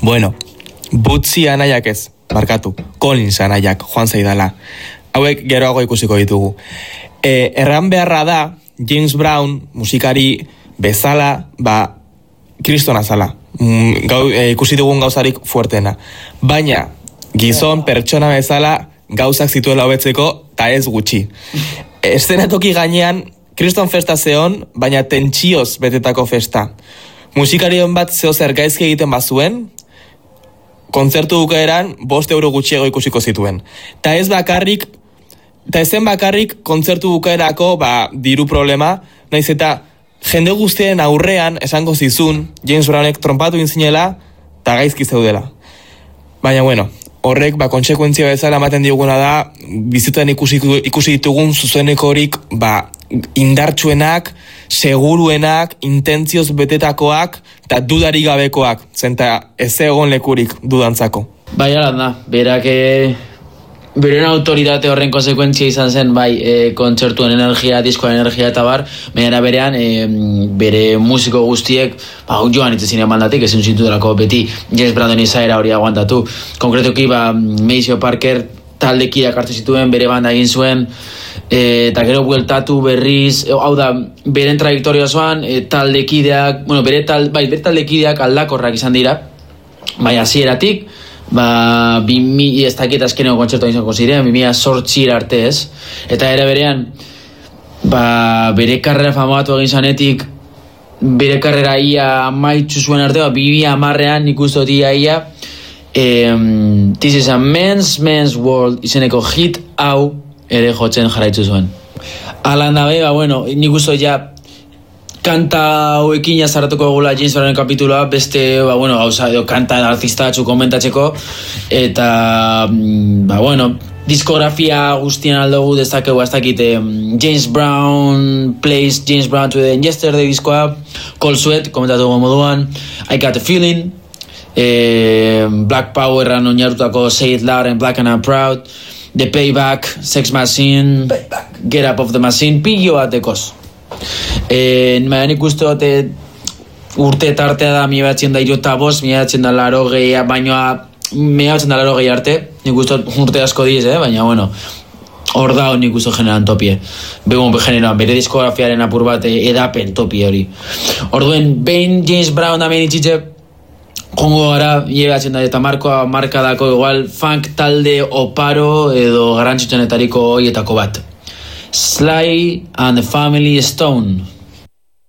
Bueno, Butzi anaiak ez, barkatu, Collins anaiak joan zaidala. Hauek geroago ikusiko ditugu. Erran beharra da, James Brown musikari bezala, kristona zala. Ikusi dugun gauzarik fuertena. Baina, gizon pertsona bezala gauzak zituela hobetzeko, eta ez gutxi. Eszenatoki gainean, kriston festa zeon, baina tentsioz betetako festa. Musikarion bat zeozer gaizki egiten bazuen, kontzertu bukaeran 5 euro gutxiago ikusiko zituen. Ta ezen bakarrik kontzertu bukaerako diru problema, naiz eta jende guztien aurrean esango zizun James Brownek trompatu inzinela eta gaizki zeudela. Baina bueno, horrek kontsekuentzia bezala ematen diguna da bizitan ikusi ditugun zuzenekorik indartsuenak, seguruenak, intentzioz betetakoak eta dudarik gabekoak, zenta ez egon lekurik dudantzako. Bai, alan da, beren autoritate horren konsekuentzia izan zen, kontzertuen energia, diskoen energia eta baina berean, bere musiko guztiek, joan itzezin emandatik, ezin zintutelako beti James Brownen izaera hori aguantatu. Konkretuki, Maceo Parker taldekideak hartu zituen, bere banda egin zuen, eta gero bueltatu berriz, hau da, beren trajektoria osoan, taldekideak, bere taldekideak aldakorrak izan dira, hasieratik, 2000 ez dakit azkeneko kontzertua izango ziren, 2008 arte ez, eta ere berean, bere karrera famatu egin zanetik, bere karrera ia amaitzu zuen arte, 2010an ikustot ia, This is a Man's World izeneko hit hau ere jotzen jarraitzu zuen. Alan dabe, nik usto kanta hauekin azaratuko egula James Brownen kapituloa, beste, gauza edo kanta artista batzu komentatzeko, eta, diskografia guztien aldogu dezakegu aztakit James Brown plays James Brown to the Yesterday diskoa, Cold Sweat, komentatuko moduan, I Got a Feeling, Black Powerran oinarrutako Say It Loud and Black and I'm Proud, The Payback, Sex Machine, Get Up of the Machine, pilo batekoz. Nik uste urte tartea da 1985, 1980 baina 1980 arte, nik uste urte asko diz, baina hor da nik uste generan topie. Generan, bere diskografiaren apur bat edapen topie hori. Orduen, behin James Brown da menitxitze, jongo gara, llegatzen da, eta markadako igual funk talde oparo edo garrantzitsuenetariko horietako bat. Sly and the Family Stone.